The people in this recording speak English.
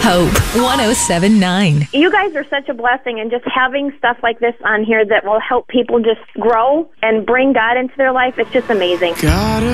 Hope 107.9. You guys are such a blessing, and just having stuff like this on here that will help people just grow and bring God into their life, it's just amazing. Gotta